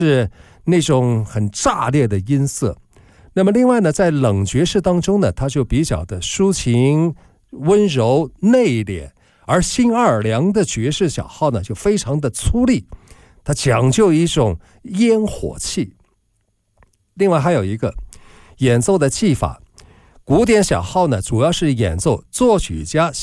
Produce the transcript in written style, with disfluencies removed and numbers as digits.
是那种很炸裂的音色。那么另外呢，在冷爵士当中呢，它就比较的抒情、温柔、内敛，而新奥尔良的爵士小号呢，就非常的粗粝，它讲究一种烟火气。另外还有一个演奏的技法，古典小号呢，主要是演奏作曲家